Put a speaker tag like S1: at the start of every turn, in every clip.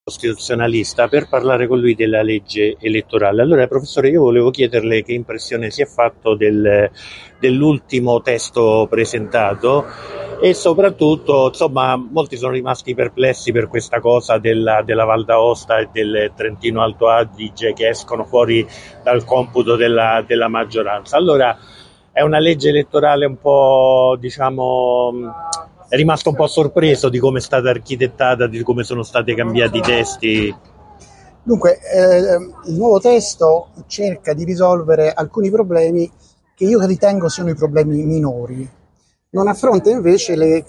S1: costituzionalista per parlare con lui della legge elettorale. Allora, professore, io volevo chiederle che impressione si è fatto dell'ultimo testo presentato e soprattutto, insomma, molti sono rimasti perplessi per questa cosa della Val d'Aosta e del Trentino Alto Adige che escono fuori dal computo della maggioranza. Allora, è una legge elettorale un po', diciamo, è rimasto un po' sorpreso di come è stata architettata, di come sono stati cambiati i testi.
S2: Dunque, il nuovo testo cerca di risolvere alcuni problemi che io ritengo siano i problemi minori. Non affronta invece le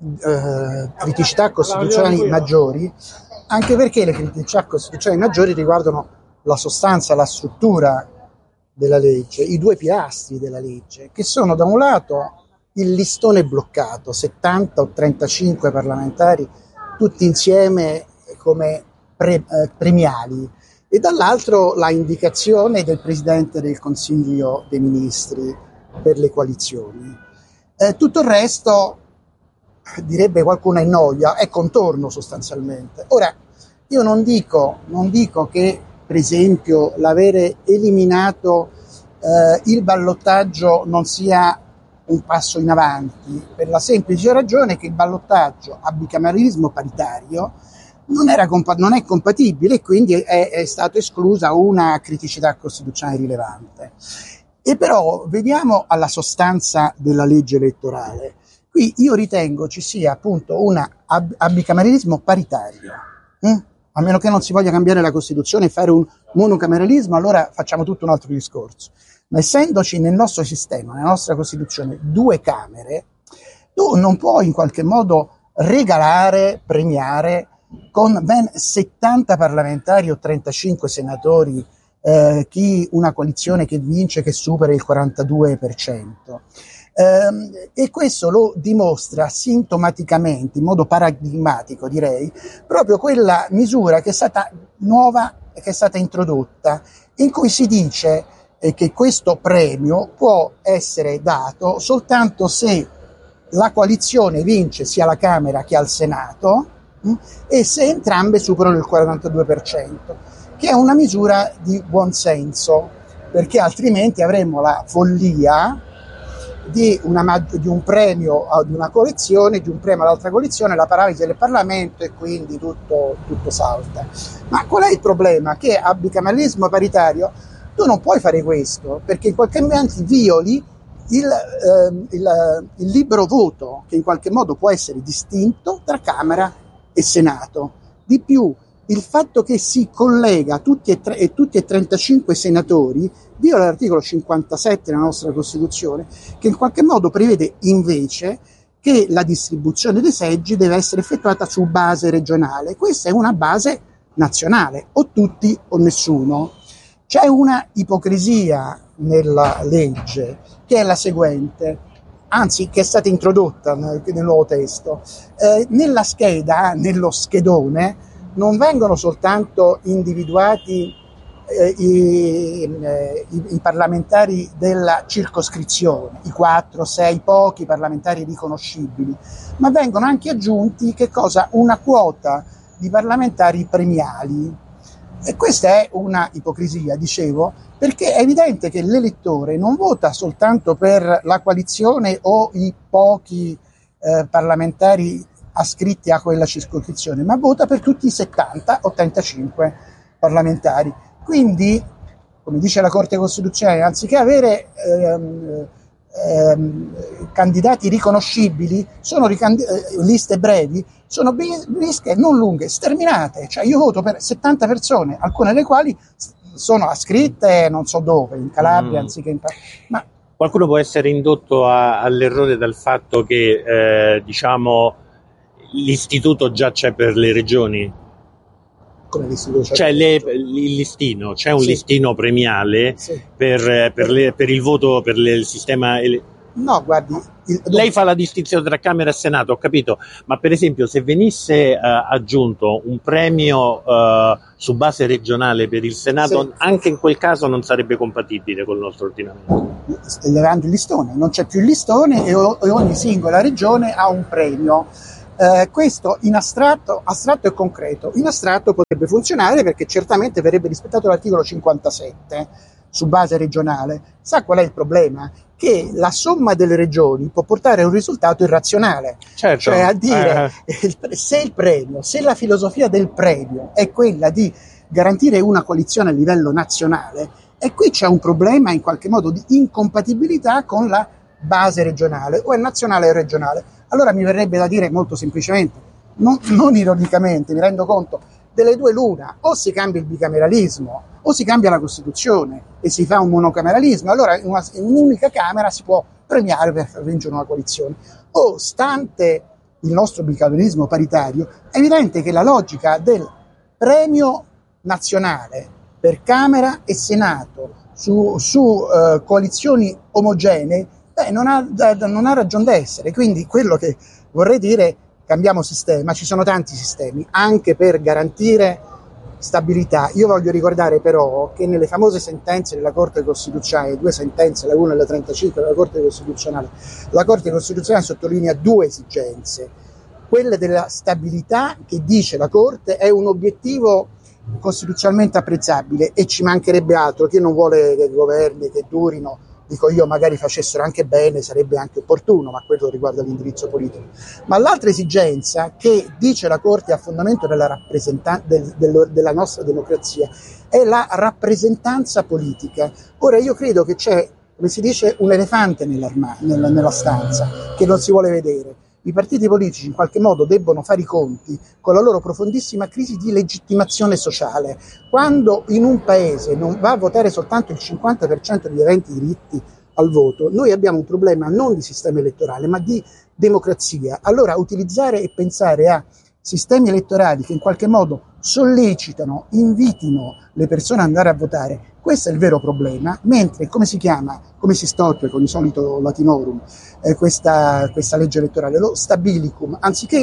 S2: criticità costituzionali maggiori, anche perché le criticità costituzionali maggiori riguardano la sostanza, la struttura della legge, i due pilastri della legge, che sono da un lato il listone bloccato, 70 o 35 parlamentari tutti insieme come premiali, e dall'altro la indicazione del Presidente del Consiglio dei Ministri per le coalizioni. Tutto il resto, direbbe qualcuno, è noia, è contorno sostanzialmente. Ora, io non dico che, per esempio, l'avere eliminato il ballottaggio non sia un passo in avanti, per la semplice ragione che il ballottaggio a bicameralismo paritario non è compatibile e quindi è stata esclusa una criticità costituzionale rilevante. E però veniamo alla sostanza della legge elettorale. Qui io ritengo ci sia appunto un bicameralismo paritario. A meno che non si voglia cambiare la Costituzione e fare un monocameralismo, allora facciamo tutto un altro discorso. Ma essendoci nel nostro sistema, nella nostra Costituzione, due Camere, tu non puoi in qualche modo regalare, premiare con ben 70 parlamentari o 35 senatori chi una coalizione che vince, che supera il 42%. E questo lo dimostra sintomaticamente, in modo paradigmatico direi, proprio quella misura che è stata nuova, che è stata introdotta, in cui si dice che questo premio può essere dato soltanto se la coalizione vince sia alla Camera che al Senato e se entrambe superano il 42%, che è una misura di buonsenso, perché altrimenti avremmo la follia di un premio ad una coalizione, di un premio all'altra coalizione, la paralisi del Parlamento e quindi tutto salta. Ma qual è il problema? Che a bicameralismo paritario tu non puoi fare questo, perché in qualche modo violi il libero voto, che in qualche modo può essere distinto tra Camera e Senato. Di più, il fatto che si collega tutti e 35 senatori viola l'articolo 57 della nostra Costituzione, che in qualche modo prevede invece che la distribuzione dei seggi deve essere effettuata su base regionale. Questa è una base nazionale, o tutti o nessuno. C'è una ipocrisia nella legge, che è la seguente, anzi che è stata introdotta nel nuovo testo. Nella scheda, nello schedone, non vengono soltanto individuati i parlamentari della circoscrizione, i 4, 6 pochi parlamentari riconoscibili, ma vengono anche aggiunti una quota di parlamentari premiali. E questa è una ipocrisia, dicevo, perché è evidente che l'elettore non vota soltanto per la coalizione o i pochi parlamentari ascritti a quella circoscrizione, ma vota per tutti i 70 o 35 parlamentari. Quindi, come dice la Corte Costituzionale, anziché avere candidati riconoscibili, sono liste brevi, sono liste non lunghe, sterminate. Cioè io voto per 70 persone, alcune delle quali sono ascritte non so dove, in Calabria anziché in ma
S1: qualcuno può essere indotto all'errore dal fatto che diciamo l'istituto già c'è per le regioni.
S2: Come l'istituto
S1: c'è il listino, c'è un listino premiale per il voto, per il sistema.
S2: No, guardi.
S1: Lei fa la distinzione tra Camera e Senato, ho capito, ma per esempio se venisse aggiunto un premio su base regionale per il Senato, anche in quel caso non sarebbe compatibile con il nostro ordinamento.
S2: Levando il listone, non c'è più il listone e ogni singola regione ha un premio. Questo in astratto e concreto. In astratto potrebbe funzionare perché certamente verrebbe rispettato l'articolo 57 su base regionale. Sa qual è il problema? Che la somma delle regioni può portare a un risultato irrazionale.
S1: Certo.
S2: Cioè a dire se la filosofia del premio è quella di garantire una coalizione a livello nazionale, e qui c'è un problema in qualche modo di incompatibilità con la base regionale, o è nazionale o regionale. Allora mi verrebbe da dire molto semplicemente, non ironicamente, mi rendo conto, delle due l'una: o si cambia il bicameralismo o si cambia la Costituzione e si fa un monocameralismo. Allora in un'unica Camera si può premiare per far vincere una coalizione. O, stante il nostro bicameralismo paritario, è evidente che la logica del premio nazionale per Camera e Senato su coalizioni omogenee non ha ragion d'essere. Quindi quello che vorrei dire: cambiamo sistema. Ci sono tanti sistemi anche per garantire stabilità. Io voglio ricordare però che nelle famose sentenze della Corte Costituzionale, due sentenze, la 1 e la 35 della Corte Costituzionale, la Corte Costituzionale sottolinea due esigenze: quella della stabilità, che dice la Corte è un obiettivo costituzionalmente apprezzabile, e ci mancherebbe altro. Chi non vuole che governi che durino, dico io, magari facessero anche bene, sarebbe anche opportuno, ma quello riguarda l'indirizzo politico. Ma l'altra esigenza, che dice la Corte a fondamento della della nostra democrazia, è la rappresentanza politica. Ora io credo che c'è, come si dice, un elefante nella stanza che non si vuole vedere. I partiti politici in qualche modo debbono fare i conti con la loro profondissima crisi di legittimazione sociale. Quando in un paese non va a votare soltanto il 50% degli aventi diritti al voto, noi abbiamo un problema non di sistema elettorale, ma di democrazia. Allora utilizzare e pensare a sistemi elettorali che in qualche modo sollecitano, invitino le persone ad andare a votare, questo è il vero problema. Mentre, come si chiama, come si storpe con il solito latinorum questa legge elettorale, lo stabilicum, anziché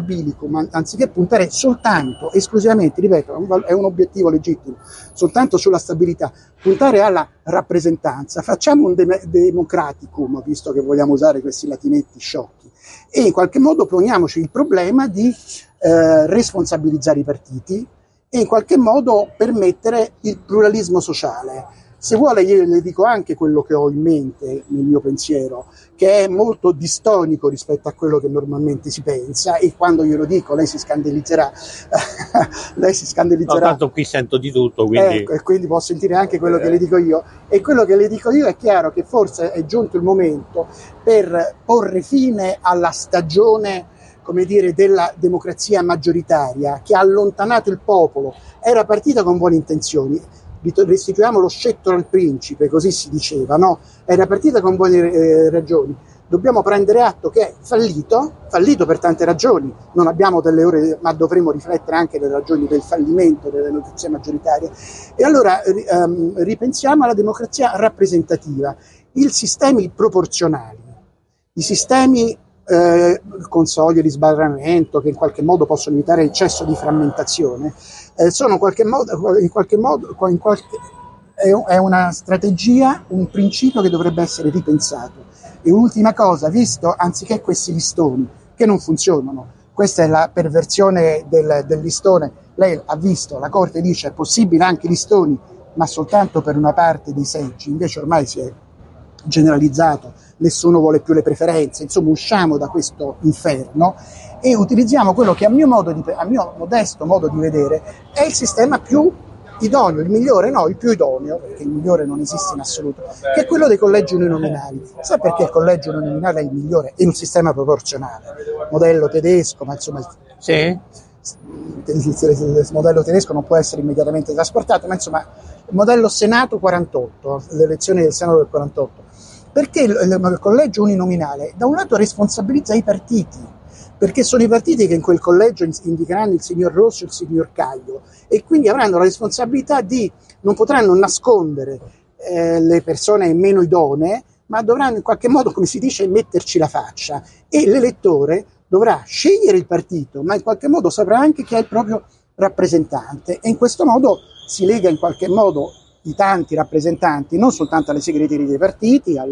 S2: puntare soltanto, esclusivamente, ripeto, è un obiettivo legittimo, soltanto sulla stabilità, puntare alla rappresentanza, facciamo un democraticum, visto che vogliamo usare questi latinetti sciocchi, e in qualche modo poniamoci il problema di responsabilizzare i partiti e in qualche modo permettere il pluralismo sociale. Se vuole io le dico anche quello che ho in mente nel mio pensiero, che è molto distonico rispetto a quello che normalmente si pensa, e quando glielo dico lei si scandalizzerà.
S1: No, tanto qui sento di tutto, quindi...
S2: Ecco, e quindi può sentire anche quello che le dico io. E quello che le dico io è chiaro che forse è giunto il momento per porre fine alla stagione, come dire, della democrazia maggioritaria, che ha allontanato il popolo. Era partita con buone intenzioni. Restituiamo lo scettro al principe, così si diceva, no? Era partita con buone ragioni. Dobbiamo prendere atto che è fallito per tante ragioni. Non abbiamo delle ore, ma dovremo riflettere anche le ragioni del fallimento della democrazia maggioritaria. E allora ripensiamo alla democrazia rappresentativa, i sistemi proporzionali, i sistemi con soglie di sbarramento che in qualche modo possono evitare l'eccesso di frammentazione, sono è una strategia, un principio che dovrebbe essere ripensato. E un'ultima cosa, visto, anziché questi listoni che non funzionano, questa è la perversione del listone, lei ha visto, la Corte dice è possibile anche listoni, ma soltanto per una parte dei seggi, invece ormai si è generalizzato, nessuno vuole più le preferenze, insomma usciamo da questo inferno e utilizziamo quello che a mio modesto modo di vedere è il sistema più idoneo, il migliore no, il più idoneo, perché il migliore non esiste in assoluto, che è quello dei collegi uninominali. Sa perché il collegio uninominale è il migliore? È un sistema proporzionale, modello tedesco, ma insomma
S1: sì?
S2: Il modello tedesco non può essere immediatamente trasportato, ma insomma il modello Senato 48, le elezioni del Senato del 48, perché il collegio uninominale da un lato responsabilizza i partiti, perché sono i partiti che in quel collegio indicheranno il signor Rosso e il signor Caio, e quindi avranno la responsabilità non potranno nascondere le persone meno idonee, ma dovranno in qualche modo, come si dice, metterci la faccia, e l'elettore dovrà scegliere il partito, ma in qualche modo saprà anche chi è il proprio rappresentante, e in questo modo si lega in qualche modo i tanti rappresentanti non soltanto alle segreterie dei partiti,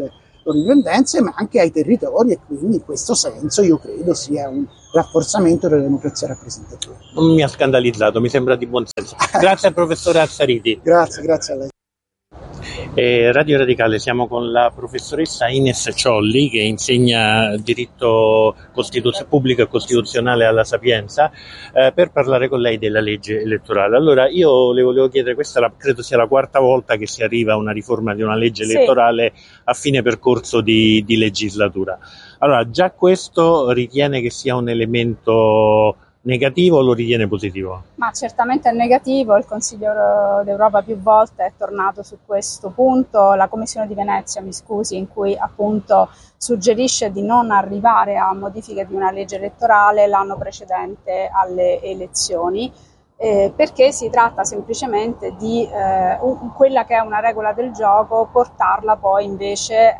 S2: loro dipendenze, ma anche ai territori, e quindi in questo senso io credo sia un rafforzamento della democrazia rappresentativa.
S1: Non mi ha scandalizzato, mi sembra di buon senso. Grazie al professore Azzariti.
S2: Grazie a lei.
S1: Radio Radicale, siamo con la professoressa Ines Ciolli, che insegna diritto pubblico e costituzionale alla Sapienza, per parlare con lei della legge elettorale. Allora, io le volevo chiedere, credo sia la quarta volta che si arriva a una riforma di una legge elettorale a fine percorso di legislatura. Allora, già questo ritiene che sia un elemento negativo o lo ritiene positivo?
S3: Ma certamente è negativo, il Consiglio d'Europa più volte è tornato su questo punto, la Commissione di Venezia, in cui appunto suggerisce di non arrivare a modifiche di una legge elettorale l'anno precedente alle elezioni, perché si tratta semplicemente di quella che è una regola del gioco, portarla poi invece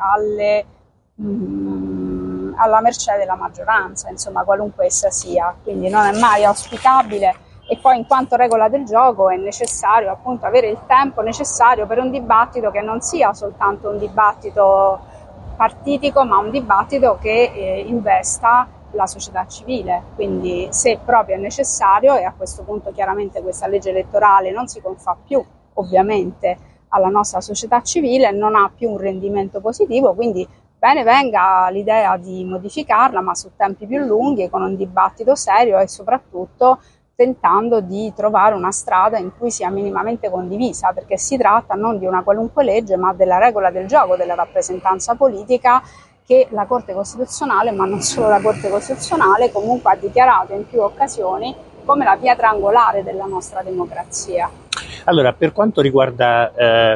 S3: alla mercé della maggioranza, insomma, qualunque essa sia, quindi non è mai auspicabile. E poi, in quanto regola del gioco, è necessario appunto avere il tempo necessario per un dibattito che non sia soltanto un dibattito partitico, ma un dibattito che investa la società civile. Quindi, se proprio è necessario, e a questo punto chiaramente questa legge elettorale non si confà più ovviamente alla nostra società civile, non ha più un rendimento positivo, quindi bene venga l'idea di modificarla, ma su tempi più lunghi, con un dibattito serio e soprattutto tentando di trovare una strada in cui sia minimamente condivisa, perché si tratta non di una qualunque legge, ma della regola del gioco, della rappresentanza politica, che la Corte Costituzionale, ma non solo la Corte Costituzionale, comunque ha dichiarato in più occasioni come la pietra angolare della nostra democrazia.
S1: Allora, per quanto riguarda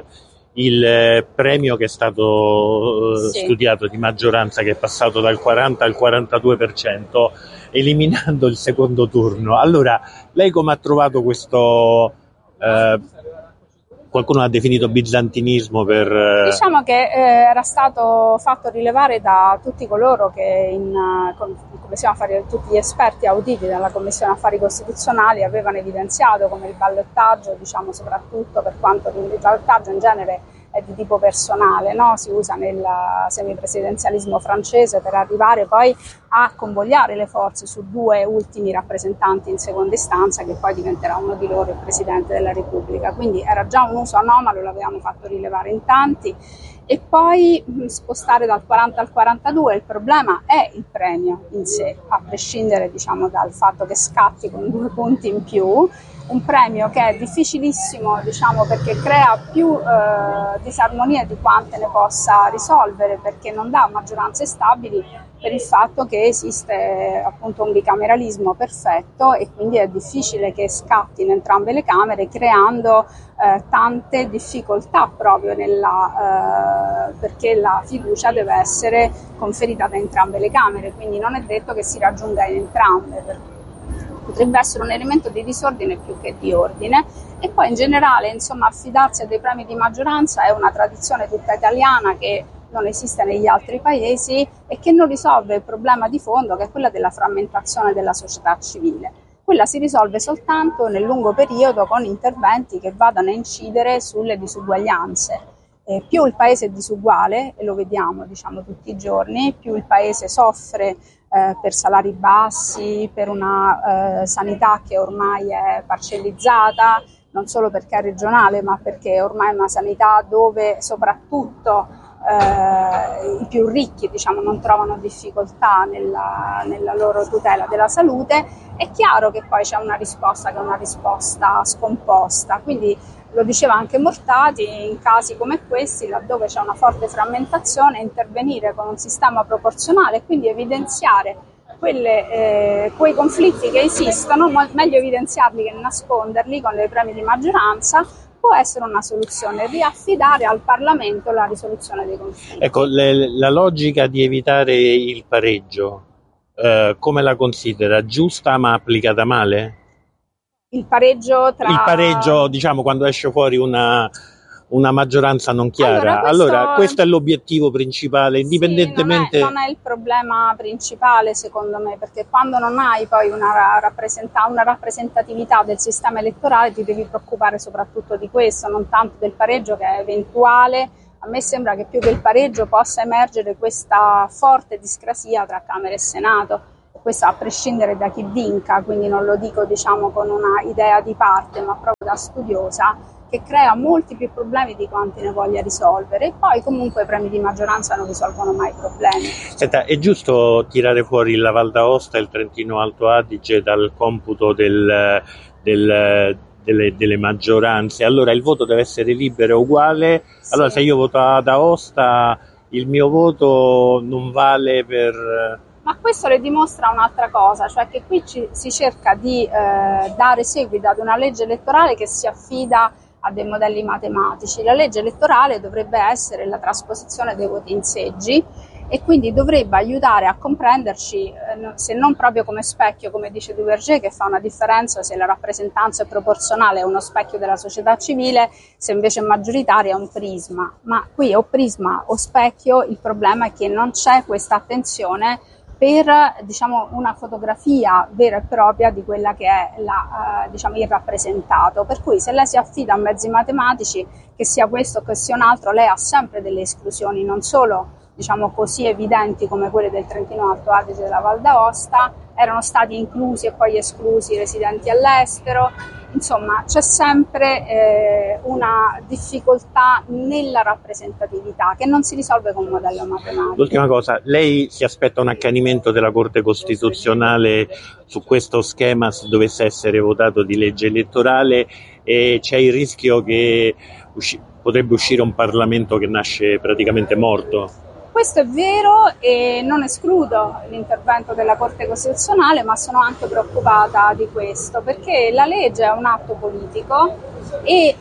S1: il premio che è stato studiato di maggioranza, che è passato dal 40 al 42%, eliminando il secondo turno. Allora, lei come ha trovato questo, qualcuno ha definito bizantinismo per...
S3: Diciamo che era stato fatto rilevare da tutti coloro che tutti gli esperti auditi dalla Commissione Affari Costituzionali avevano evidenziato come il ballottaggio, diciamo soprattutto per quanto il ballottaggio in genere è di tipo personale, no? Si usa nel semipresidenzialismo francese per arrivare poi a convogliare le forze su due ultimi rappresentanti in seconda istanza, che poi diventerà uno di loro il Presidente della Repubblica. Quindi era già un uso anomalo, l'avevamo fatto rilevare in tanti. E poi spostare dal 40 al 42, il problema è il premio in sé, a prescindere diciamo dal fatto che scatti con 2 punti in più, un premio che è difficilissimo, diciamo, perché crea più disarmonie di quante ne possa risolvere, perché non dà maggioranze stabili per il fatto che esiste appunto un bicameralismo perfetto e quindi è difficile che scatti in entrambe le Camere, creando tante difficoltà proprio perché la fiducia deve essere conferita da entrambe le Camere, quindi non è detto che si raggiunga in entrambe. Potrebbe essere un elemento di disordine più che di ordine. E poi in generale, insomma, affidarsi a dei premi di maggioranza è una tradizione tutta italiana che non esiste negli altri paesi e che non risolve il problema di fondo, che è quella della frammentazione della società civile. Quella si risolve soltanto nel lungo periodo con interventi che vadano a incidere sulle disuguaglianze. Più il paese è disuguale, e lo vediamo diciamo tutti i giorni, più il paese soffre per salari bassi, per una sanità che ormai è parcellizzata, non solo perché è regionale, ma perché ormai è una sanità dove soprattutto i più ricchi diciamo, non trovano difficoltà nella loro tutela della salute. È chiaro che poi c'è una risposta che è una risposta scomposta, quindi lo diceva anche Mortati, in casi come questi, laddove c'è una forte frammentazione, intervenire con un sistema proporzionale e quindi evidenziare quei conflitti che esistono, meglio evidenziarli che nasconderli con dei premi di maggioranza, può essere una soluzione, riaffidare al Parlamento la risoluzione dei conflitti.
S1: Ecco, la logica di evitare il pareggio, come la considera? Giusta ma applicata male?
S3: Il pareggio,
S1: diciamo, quando esce fuori una maggioranza non chiara. Allora, questo è l'obiettivo principale, indipendentemente...
S3: Sì, non è il problema principale, secondo me, perché quando non hai poi una rappresentatività del sistema elettorale ti devi preoccupare soprattutto di questo, non tanto del pareggio che è eventuale, a me sembra che più che il pareggio possa emergere questa forte discrasia tra Camera e Senato, questo a prescindere da chi vinca, quindi non lo dico con una idea di parte, ma proprio da studiosa, che crea molti più problemi di quanti ne voglia risolvere, e poi comunque i premi di maggioranza non risolvono mai i problemi.
S1: Senta, è giusto tirare fuori la Val d'Aosta e il Trentino Alto Adige dal computo delle maggioranze? Allora il voto deve essere libero e uguale? Sì. Allora se io voto ad Aosta, il mio voto non vale per...
S3: Ma questo le dimostra un'altra cosa, cioè che qui si cerca di dare seguito ad una legge elettorale che si affida a dei modelli matematici. La legge elettorale dovrebbe essere la trasposizione dei voti in seggi e quindi dovrebbe aiutare a comprenderci, se non proprio come specchio, come dice Duverger, che fa una differenza se la rappresentanza è proporzionale, è uno specchio della società civile, se invece è maggioritaria è un prisma. Ma qui o prisma o specchio, il problema è che non c'è questa attenzione per una fotografia vera e propria di quella che è il rappresentato. Per cui se lei si affida a mezzi matematici, che sia questo o che sia un altro, lei ha sempre delle esclusioni, non solo così evidenti come quelle del Trentino Alto Adige e della Val d'Aosta, erano stati inclusi e poi esclusi i residenti all'estero. Insomma, c'è sempre una difficoltà nella rappresentatività che non si risolve con un modello matematico.
S1: L'ultima cosa, lei si aspetta un accanimento della Corte Costituzionale su questo schema se dovesse essere votato di legge elettorale, e c'è il rischio che potrebbe uscire un Parlamento che nasce praticamente morto?
S3: Questo è vero e non escludo l'intervento della Corte Costituzionale, ma sono anche preoccupata di questo, perché la legge è un atto politico e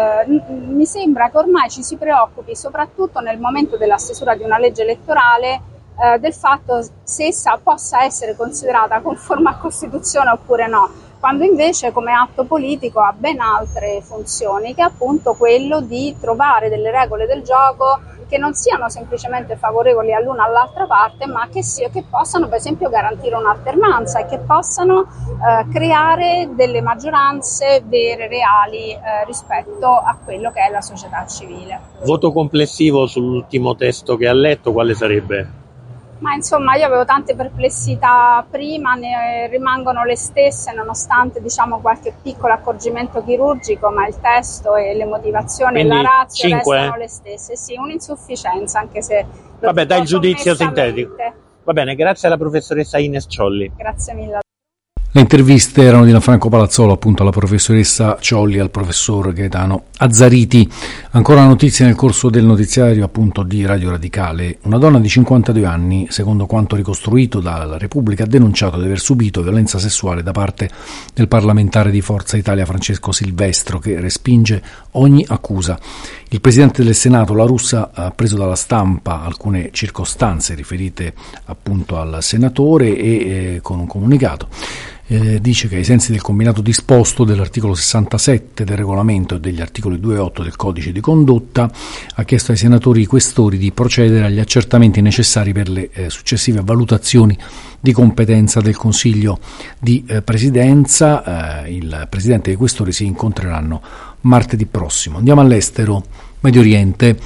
S3: mi sembra che ormai ci si preoccupi, soprattutto nel momento della stesura di una legge elettorale, del fatto se essa possa essere considerata conforme a Costituzione oppure no, quando invece come atto politico ha ben altre funzioni, che è appunto quello di trovare delle regole del gioco che non siano semplicemente favorevoli all'una o all'altra parte, ma che possano per esempio garantire un'alternanza e che possano creare delle maggioranze vere, reali, rispetto a quello che è la società civile.
S1: Voto complessivo sull'ultimo testo che ha letto, quale sarebbe?
S3: Ma insomma, io avevo tante perplessità prima, ne rimangono le stesse nonostante qualche piccolo accorgimento chirurgico, ma il testo e le motivazioni. Quindi, e la ratio 5, restano le stesse. Sì, un'insufficienza, anche se...
S1: Vabbè, dai il giudizio sintetico. Va bene, grazie alla professoressa Ines Ciolli.
S3: Grazie mille.
S4: Le interviste erano di Franco Palazzolo, appunto, alla professoressa Ciolli e al professor Gaetano Azzariti. Ancora notizie nel corso del notiziario, appunto, di Radio Radicale. Una donna di 52 anni, secondo quanto ricostruito dalla Repubblica, ha denunciato di aver subito violenza sessuale da parte del parlamentare di Forza Italia Francesco Silvestro, che respinge ogni accusa. Il presidente del Senato, La Russa, ha preso dalla stampa alcune circostanze riferite appunto al senatore e con un comunicato dice che ai sensi del combinato disposto dell'articolo 67 del regolamento e degli articoli 2 e 8 del codice di condotta ha chiesto ai senatori questori di procedere agli accertamenti necessari per le successive valutazioni di competenza del Consiglio di Presidenza. Il Presidente e i questori si incontreranno martedì prossimo. Andiamo all'estero, Medio Oriente.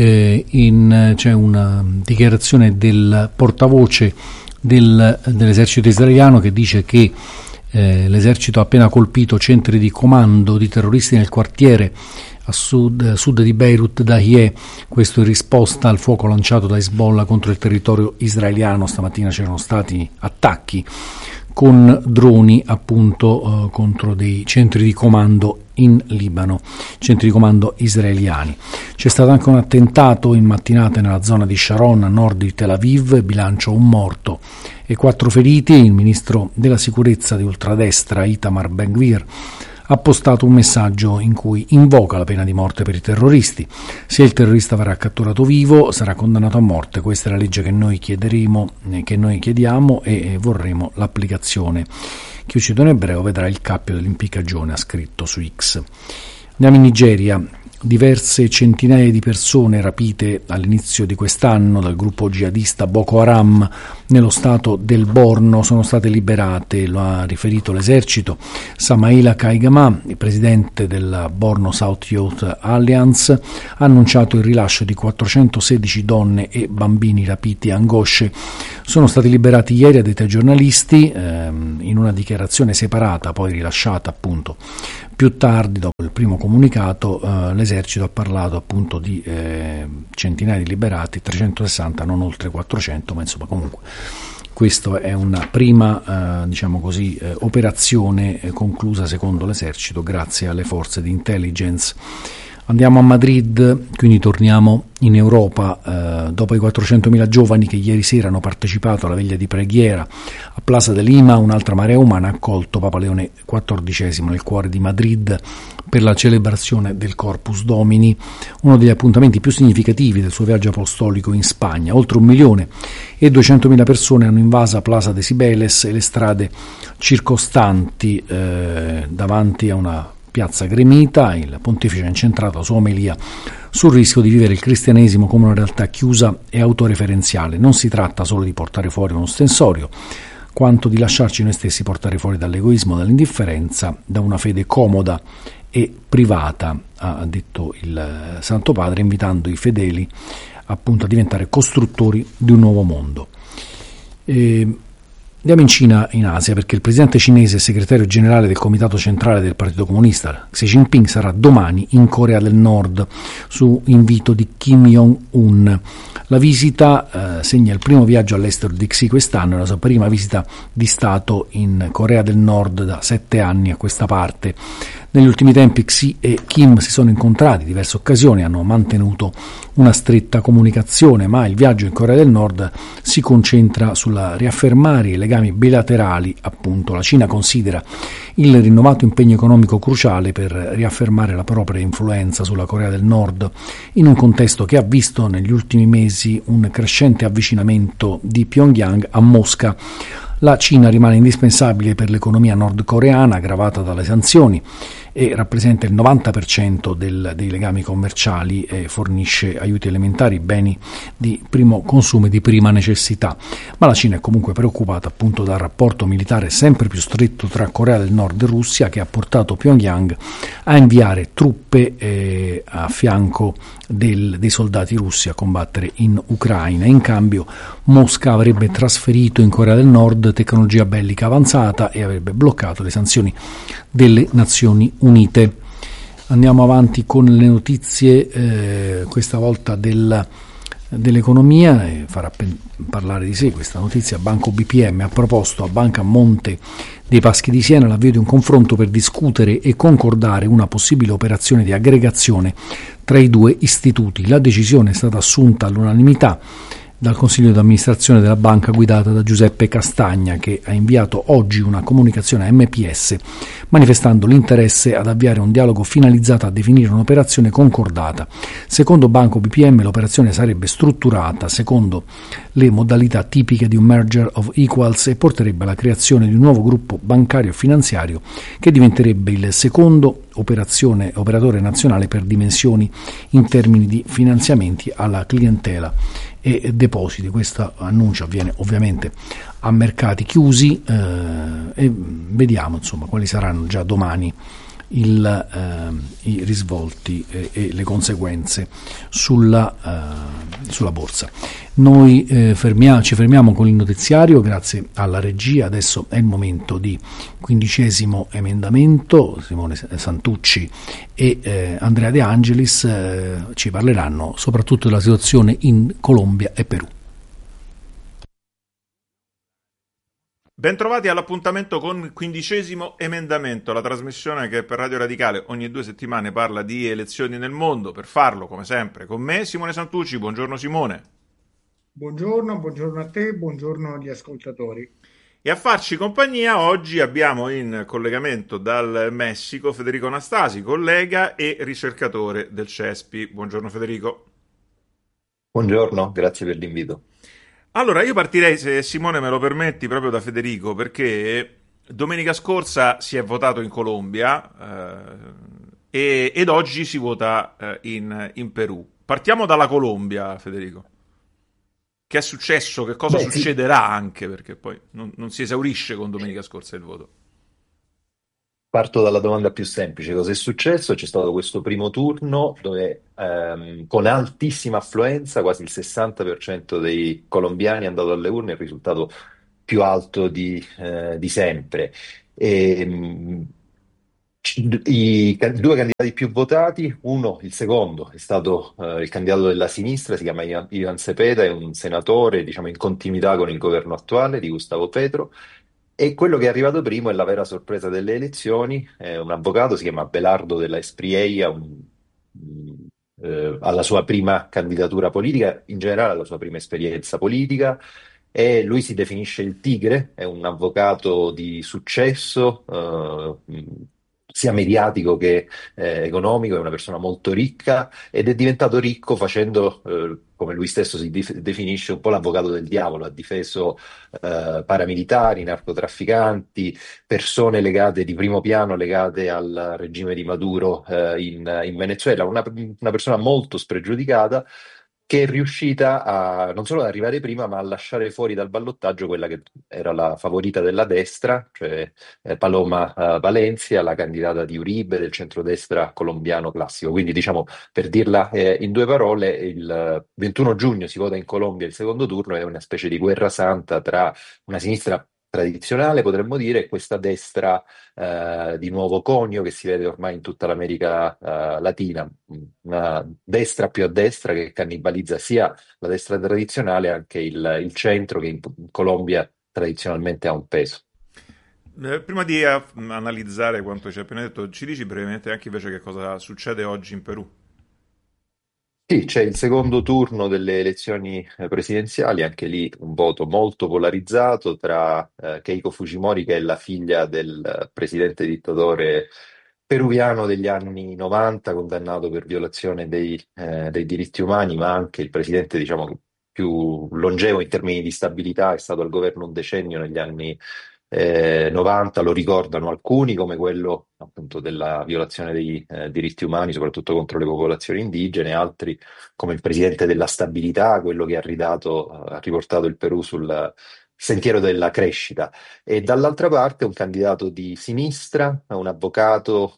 S4: C'è una dichiarazione del portavoce dell'esercito israeliano che dice che l'esercito ha appena colpito centri di comando di terroristi nel quartiere a sud di Beirut Dahiyeh, questo in risposta al fuoco lanciato da Hezbollah contro il territorio israeliano. Stamattina c'erano stati attacchi con droni appunto contro dei centri di comando in Libano, centri di comando israeliani. C'è stato anche un attentato in mattinata nella zona di Sharon, a nord di Tel Aviv, bilancio un morto e 4 feriti. Il ministro della sicurezza di ultradestra Itamar Ben-Gvir ha postato un messaggio in cui invoca la pena di morte per i terroristi. Se il terrorista verrà catturato vivo, sarà condannato a morte. Questa è la legge che noi chiediamo e vorremmo l'applicazione. Chi uccide un ebreo vedrà il cappio dell'impiccagione, ha scritto su X. Andiamo in Nigeria. diverse centinaia di persone rapite all'inizio di quest'anno dal gruppo jihadista Boko Haram nello stato del Borno sono state liberate, lo ha riferito l'esercito. Samaila Kaigama, il presidente della Borno South Youth Alliance, ha annunciato il rilascio di 416 donne e bambini rapiti a Angosce. Sono stati liberati ieri dai giornalisti in una dichiarazione separata, poi rilasciata appunto più tardi. Dopo il primo comunicato l'esercito ha parlato appunto di centinaia di liberati, 360, non oltre 400, ma insomma comunque questa è una prima operazione conclusa secondo l'esercito grazie alle forze di intelligence. Andiamo a Madrid, quindi torniamo in Europa, dopo i 400.000 giovani che ieri sera hanno partecipato alla veglia di preghiera a Plaza de Lima, un'altra marea umana ha accolto Papa Leone XIV nel cuore di Madrid per la celebrazione del Corpus Domini, uno degli appuntamenti più significativi del suo viaggio apostolico in Spagna. Oltre 1.200.000 persone hanno invaso Plaza de Cibeles e le strade circostanti davanti a una piazza gremita. Il pontefice ha incentrato la sua omelia sul rischio di vivere il cristianesimo come una realtà chiusa e autoreferenziale. Non si tratta solo di portare fuori uno stensorio, quanto di lasciarci noi stessi portare fuori dall'egoismo, dall'indifferenza, da una fede comoda e privata, ha detto il Santo Padre, invitando i fedeli appunto a diventare costruttori di un nuovo mondo. Andiamo in Cina, in Asia, perché il presidente cinese e segretario generale del Comitato Centrale del Partito Comunista, Xi Jinping, sarà domani in Corea del Nord su invito di Kim Jong-un. La visita segna il primo viaggio all'estero di Xi quest'anno, la sua prima visita di Stato in Corea del Nord da 7 anni a questa parte. Negli ultimi tempi Xi e Kim si sono incontrati in diverse occasioni, hanno mantenuto una stretta comunicazione, ma il viaggio in Corea del Nord si concentra sulla riaffermare i legami bilaterali. Appunto, la Cina considera il rinnovato impegno economico cruciale per riaffermare la propria influenza sulla Corea del Nord, in un contesto che ha visto negli ultimi mesi un crescente avvicinamento di Pyongyang a Mosca. La Cina rimane indispensabile per l'economia nordcoreana, aggravata dalle sanzioni, e rappresenta il 90% dei legami commerciali e fornisce aiuti elementari, beni di primo consumo e di prima necessità. Ma la Cina è comunque preoccupata appunto dal rapporto militare sempre più stretto tra Corea del Nord e Russia, che ha portato Pyongyang a inviare truppe a fianco dei soldati russi a combattere in Ucraina. In cambio Mosca avrebbe trasferito in Corea del Nord tecnologia bellica avanzata e avrebbe bloccato le sanzioni delle Nazioni Unite. Andiamo avanti con le notizie, questa volta dell'economia, e farà parlare di sé questa notizia. Banco BPM ha proposto a Banca Monte dei Paschi di Siena l'avvio di un confronto per discutere e concordare una possibile operazione di aggregazione tra i due istituti. La decisione è stata assunta all'unanimità dal Consiglio di amministrazione della banca guidata da Giuseppe Castagna, che ha inviato oggi una comunicazione a MPS manifestando l'interesse ad avviare un dialogo finalizzato a definire un'operazione concordata. Secondo Banco BPM l'operazione sarebbe strutturata secondo le modalità tipiche di un merger of equals e porterebbe alla creazione di un nuovo gruppo bancario e finanziario che diventerebbe il secondo operatore nazionale per dimensioni in termini di finanziamenti alla clientela e depositi. Questo annuncio avviene ovviamente a mercati chiusi e vediamo insomma quali saranno già domani i risvolti e le conseguenze sulla borsa. Noi ci fermiamo con il notiziario, grazie alla regia. Adesso è il momento di 15° emendamento. Simone Santucci e Andrea De Angelis ci parleranno soprattutto della situazione in Colombia e Perù.
S5: Bentrovati all'appuntamento con il 15° emendamento, la trasmissione che per Radio Radicale ogni 2 settimane parla di elezioni nel mondo. Per farlo, come sempre, con me Simone Santucci. Buongiorno Simone.
S6: Buongiorno a te, buongiorno agli ascoltatori.
S5: E a farci compagnia oggi abbiamo in collegamento dal Messico Federico Anastasi, collega e ricercatore del CESPI. Buongiorno Federico.
S7: Buongiorno, grazie per l'invito.
S5: Allora, io partirei, se Simone me lo permetti, proprio da Federico, perché domenica scorsa si è votato in Colombia ed oggi si vota in Perù. Partiamo dalla Colombia, Federico. Che è successo? Che cosa
S7: Beh, sì,
S5: succederà anche? Perché poi non si esaurisce con domenica scorsa il voto.
S7: parto dalla domanda più semplice. Cosa è successo? C'è stato questo primo turno dove con altissima affluenza, quasi il 60% dei colombiani è andato alle urne, il risultato più alto di sempre. E, due candidati più votati, uno, il secondo, è stato il candidato della sinistra, si chiama Ivan Cepeda, è un senatore, diciamo, in continuità con il governo attuale di Gustavo Petro. E quello che è arrivato primo è la vera sorpresa delle elezioni, è un avvocato, si chiama Belardo della Espriella, alla sua prima candidatura politica, in generale alla sua prima esperienza politica, e lui si definisce il Tigre, è un avvocato di successo, sia mediatico che economico, è una persona molto ricca ed è diventato ricco facendo, come lui stesso si definisce, un po' l'avvocato del diavolo, ha difeso paramilitari, narcotrafficanti, persone legate di primo piano, legate al regime di Maduro in Venezuela, una persona molto spregiudicata che è riuscita a non solo ad arrivare prima, ma a lasciare fuori dal ballottaggio quella che era la favorita della destra, cioè Paloma Valencia, la candidata di Uribe del centrodestra colombiano classico. Quindi, diciamo, per dirla in due parole, il 21 giugno si vota in Colombia il secondo turno, è una specie di guerra santa tra una sinistra tradizionale, potremmo dire, e questa destra di nuovo conio che si vede ormai in tutta l'America Latina, una destra più a destra che cannibalizza sia la destra tradizionale, anche il centro che in Colombia tradizionalmente ha un peso.
S5: Prima di analizzare quanto ci hai appena detto, ci dici brevemente anche invece che cosa succede oggi in Perù?
S7: Sì, c'è il secondo turno delle elezioni presidenziali, anche lì un voto molto polarizzato tra Keiko Fujimori, che è la figlia del presidente dittatore peruviano degli anni 90, condannato per violazione dei diritti umani, ma anche il presidente, diciamo, più longevo in termini di stabilità, è stato al governo un decennio negli anni 90, lo ricordano alcuni come quello appunto della violazione dei diritti umani, soprattutto contro le popolazioni indigene, altri come il presidente della stabilità, quello che ha riportato il Perù sul sentiero della crescita. E dall'altra parte un candidato di sinistra, un avvocato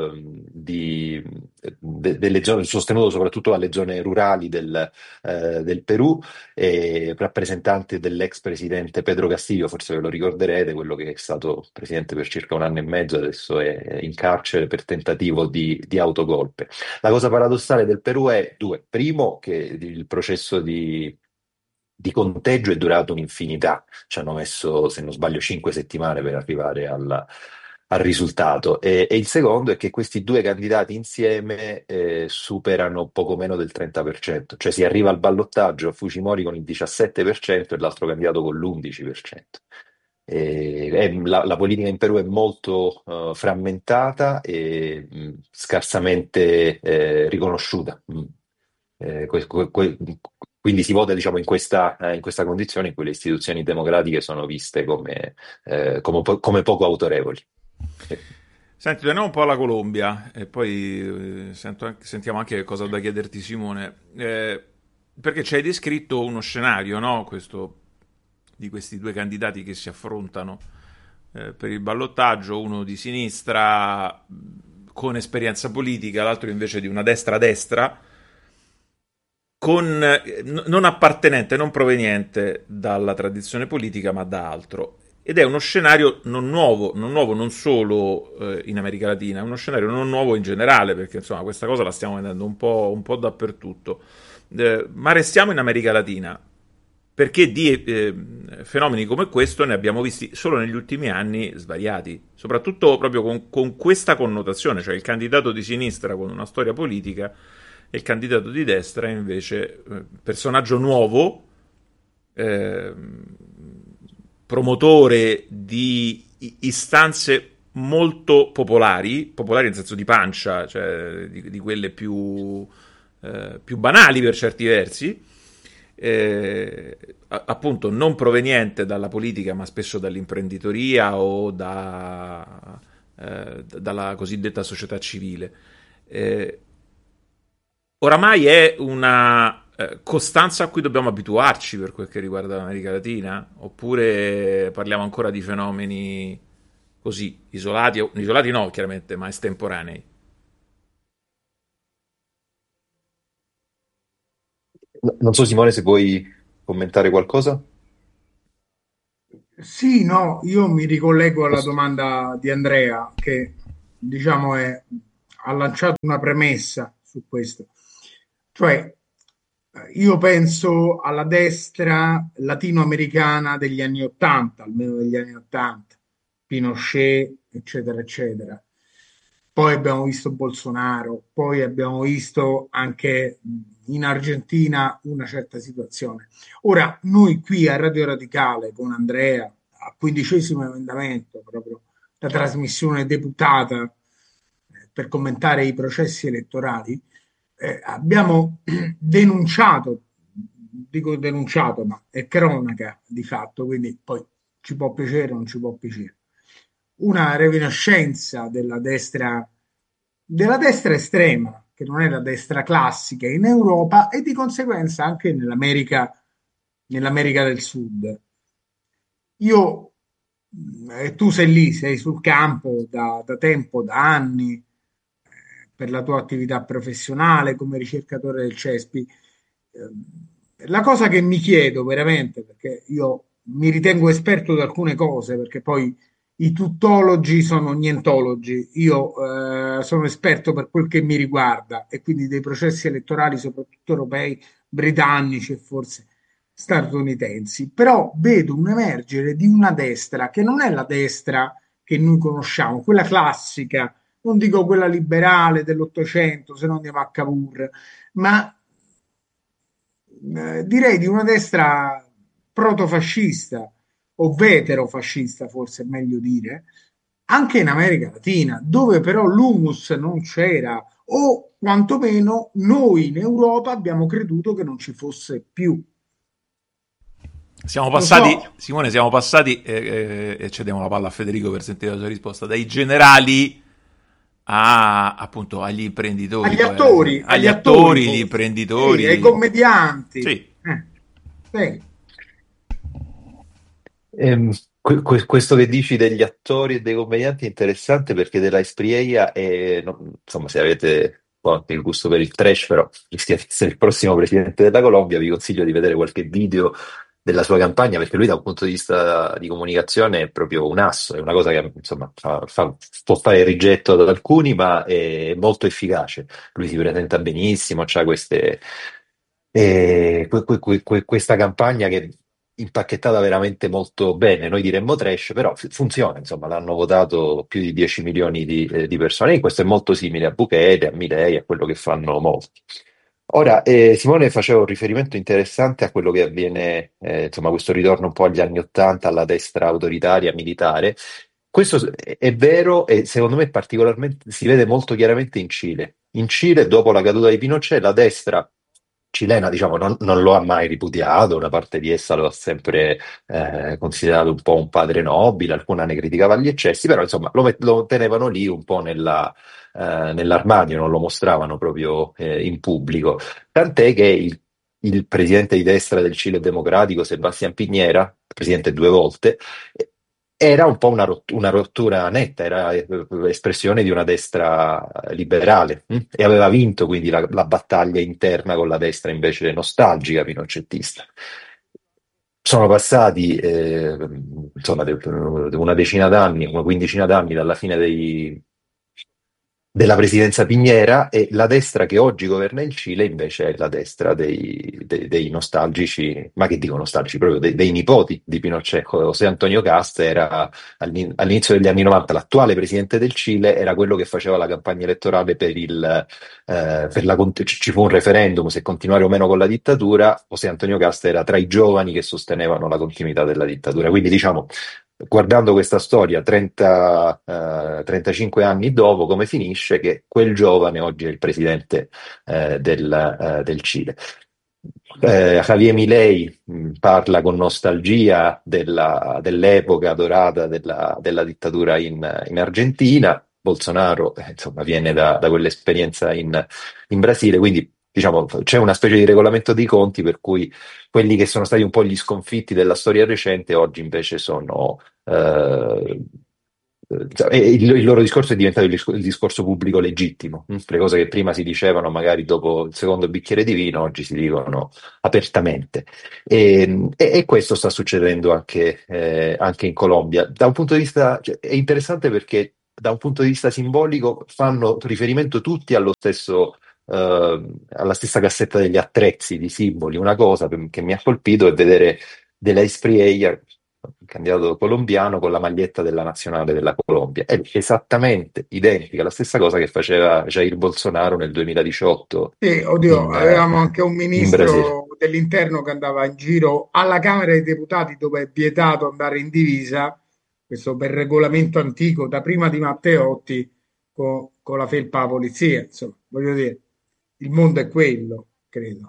S7: delle zone, sostenuto soprattutto dalle zone rurali del Perù, rappresentante dell'ex presidente Pedro Castillo, forse ve lo ricorderete, quello che è stato presidente per circa un anno e mezzo, adesso è in carcere per tentativo di autogolpe. La cosa paradossale del Perù è due. Primo, che il processo di conteggio è durato un'infinità, ci hanno messo, se non sbaglio, 5 settimane per arrivare al risultato. E il secondo è che questi due candidati insieme superano poco meno del 30%, cioè si arriva al ballottaggio Fujimori con il 17% e l'altro candidato con l'11%. La politica in Perù è molto frammentata e scarsamente riconosciuta. Quindi si vota, diciamo, in questa condizione in cui le istituzioni democratiche sono viste come poco autorevoli. Sì.
S5: Senti, torniamo un po' alla Colombia e poi sentiamo anche cosa ho da chiederti, Simone. Perché ci hai descritto uno scenario, no? Di questi due candidati che si affrontano per il ballottaggio, uno di sinistra con esperienza politica, l'altro invece di una destra-destra, non appartenente, non proveniente dalla tradizione politica, ma da altro. Ed è uno scenario non nuovo non solo in America Latina, è uno scenario non nuovo in generale, perché insomma questa cosa la stiamo vedendo un po' dappertutto. Ma restiamo in America Latina, perché di fenomeni come questo ne abbiamo visti solo negli ultimi anni svariati, soprattutto proprio con questa connotazione, cioè il candidato di sinistra con una storia politica e il candidato di destra invece personaggio nuovo, eh, promotore di istanze molto popolari nel senso di pancia, cioè di quelle più banali per certi versi, appunto non proveniente dalla politica ma spesso dall'imprenditoria o dalla cosiddetta società civile. Eh, Oramai è una costanza a cui dobbiamo abituarci per quel che riguarda l'America Latina? Oppure parliamo ancora di fenomeni così, isolati, isolati no, chiaramente, ma estemporanei?
S7: Non so, Simone, se vuoi commentare qualcosa.
S6: Sì, no, io mi ricollego alla
S7: Posso-
S6: domanda di Andrea che diciamo ha lanciato una premessa su questo. Cioè, io penso alla destra latinoamericana degli anni Ottanta, almeno degli anni Ottanta, Pinochet, eccetera, eccetera. Poi abbiamo visto Bolsonaro, poi abbiamo visto anche in Argentina una certa situazione. Ora, noi qui a Radio Radicale con Andrea, a 15° emendamento, proprio la trasmissione deputata per commentare i processi elettorali, abbiamo denunciato, dico denunciato, ma è cronaca di fatto, quindi poi ci può piacere o non ci può piacere, una reminiscenza della destra estrema, che non è la destra classica in Europa e di conseguenza anche nell'America del Sud. Io, tu sei lì, sei sul campo da tempo, da anni, per la tua attività professionale come ricercatore del CESPI. La cosa che mi chiedo veramente, perché io mi ritengo esperto di alcune cose, perché poi i tuttologi sono nientologi, io sono esperto per quel che mi riguarda e quindi dei processi elettorali, soprattutto europei, britannici e forse statunitensi, però vedo un emergere di una destra che non è la destra che noi conosciamo, quella classica, non dico quella liberale dell'Ottocento, se no andiamo a Cavour, ma direi di una destra protofascista o veterofascista, forse è meglio dire, anche in America Latina, dove però l'humus non c'era, o quantomeno noi in Europa abbiamo creduto che non ci fosse più.
S5: Siamo
S6: Lo so,
S5: passati, Simone, siamo passati, e cediamo la palla a Federico per sentire la sua risposta, dai generali appunto agli imprenditori, poi alla fine. Agli
S6: agli attori
S5: attori, gli
S6: forse, sì, ai
S5: imprenditori.
S6: commedianti.
S5: Sì,
S6: Sì.
S7: Ehm, Questo che dici degli attori e dei commedianti è interessante perché della Espriella è, insomma, se avete anche il gusto per il trash, però rischia di essere il prossimo presidente della Colombia, vi consiglio di vedere qualche video della sua campagna perché lui da un punto di vista di comunicazione è proprio un asso, è una cosa che insomma può fare il rigetto ad alcuni, ma è molto efficace. Lui si presenta benissimo, c'ha questa campagna che impacchettata veramente molto bene, noi diremmo trash, però funziona, insomma, l'hanno votato più di 10 milioni di persone, e questo è molto simile a Bukele, a Milei, a quello che fanno molti. Ora, Simone faceva un riferimento interessante a quello che avviene, insomma, questo ritorno un po' agli anni Ottanta, alla destra autoritaria, militare. Questo è vero e secondo me particolarmente si vede molto chiaramente in Cile. In Cile, dopo la caduta di Pinochet, la destra cilena, diciamo, non lo ha mai ripudiato, una parte di essa lo ha sempre considerato un po' un padre nobile, alcuna ne criticava gli eccessi, però insomma lo tenevano lì un po' nell'armadio, non lo mostravano proprio in pubblico. Tant'è che il presidente di destra del Cile Democratico, Sebastián Piñera, presidente due volte, era un po' una rottura netta, era espressione di una destra liberale, e aveva vinto quindi la battaglia interna con la destra invece nostalgica, pinocettista. Sono passati insomma, una decina d'anni, una quindicina d'anni dalla fine della presidenza Piñera e la destra che oggi governa il Cile invece è la destra dei nostalgici, ma che dico nostalgici, proprio dei nipoti di Pinochet. José Antonio Cast era all'inizio degli anni 90 l'attuale presidente del Cile, era quello che faceva la campagna elettorale ci fu un referendum se continuare o meno con la dittatura. José Antonio Cast era tra i giovani che sostenevano la continuità della dittatura. Quindi diciamo guardando questa storia 35 anni dopo, come finisce? Che quel giovane oggi è il presidente del Cile. Javier Milei parla con nostalgia dell'epoca dorata della dittatura in Argentina. Bolsonaro, insomma, viene da quell'esperienza in Brasile, quindi diciamo c'è una specie di regolamento dei conti per cui quelli che sono stati un po' gli sconfitti della storia recente oggi invece sono e il loro discorso è diventato il discorso pubblico legittimo. Le cose che prima si dicevano magari dopo il secondo bicchiere di vino, oggi si dicono apertamente. E questo sta succedendo anche in Colombia. Da un punto di vista, cioè, è interessante perché da un punto di vista simbolico fanno riferimento tutti alla stessa cassetta degli attrezzi di simboli. Una cosa che mi ha colpito è vedere della Espriella, il candidato colombiano, con la maglietta della nazionale della Colombia. È esattamente identica, la stessa cosa che faceva Jair Bolsonaro nel 2018
S6: Sì, oddio,
S7: in,
S6: avevamo anche un
S7: in Brasile.
S6: ministro dell'interno che andava in giro alla Camera dei Deputati dove è vietato andare in divisa, questo per regolamento antico, da prima di Matteotti, con la felpa alla polizia. Insomma, voglio dire, il mondo è quello, credo.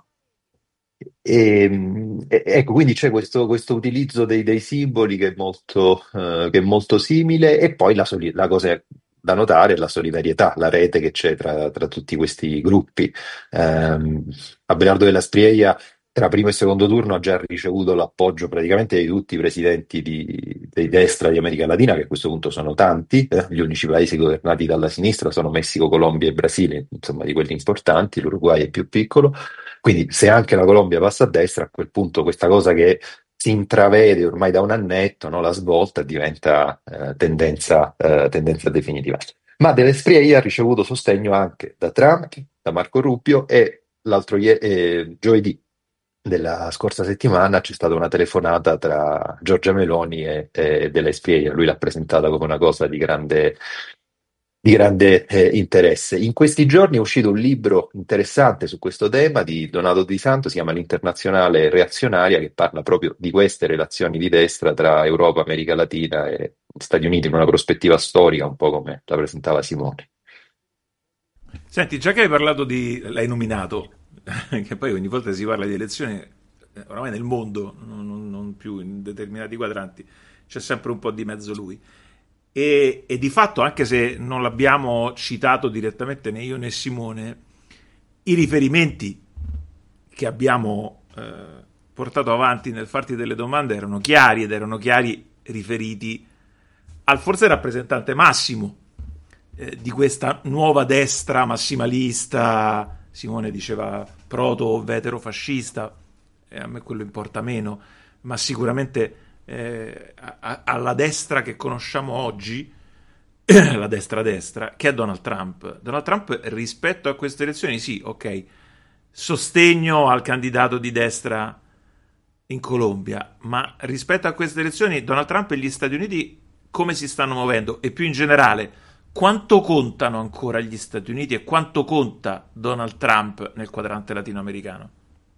S7: Ecco, quindi c'è questo utilizzo dei simboli che è molto simile, e poi la cosa da notare è la solidarietà, la rete che c'è tra tutti questi gruppi. Abelardo della Sprieglia tra primo e secondo turno ha già ricevuto l'appoggio praticamente di tutti i presidenti di destra di America Latina, che a questo punto sono tanti. Gli unici paesi governati dalla sinistra sono Messico, Colombia e Brasile, insomma di quelli importanti, l'Uruguay è più piccolo. Quindi se anche la Colombia passa a destra, a quel punto questa cosa che si intravede ormai da un annetto, no, la svolta diventa tendenza definitiva. Ma Dell'Espriella ha ricevuto sostegno anche da Trump, da Marco Rubio, e giovedì della scorsa settimana c'è stata una telefonata tra Giorgia Meloni e Dell'Espriella. Lui l'ha presentata come una cosa di grande interesse. In questi giorni è uscito un libro interessante su questo tema di Donato Di Santo, si chiama L'Internazionale Reazionaria, che parla proprio di queste relazioni di destra tra Europa, America Latina e Stati Uniti in una prospettiva storica, un po' come la presentava Simone.
S5: Senti, già che hai l'hai nominato, che poi ogni volta si parla di elezioni, oramai nel mondo, non più in determinati quadranti, c'è sempre un po' di mezzo lui. E di fatto, anche se non l'abbiamo citato direttamente né io né Simone, i riferimenti che abbiamo portato avanti nel farti delle domande erano chiari, ed erano chiari riferiti al forse rappresentante massimo di questa nuova destra massimalista. Simone diceva proto-veterofascista, e a me quello importa meno, ma sicuramente alla destra che conosciamo oggi, la destra, che è Donald Trump. Donald Trump rispetto a queste elezioni, sì, ok, sostegno al candidato di destra in Colombia, ma rispetto a queste elezioni Donald Trump e gli Stati Uniti come si stanno muovendo, e più in generale quanto contano ancora gli Stati Uniti e quanto conta Donald Trump nel quadrante latinoamericano?